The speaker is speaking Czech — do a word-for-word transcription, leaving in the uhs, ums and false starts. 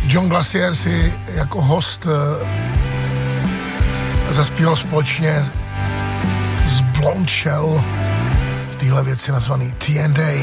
John Glacier si jako host zaspíval společně s Blonde Shell v téhle věci nazvaný T and A.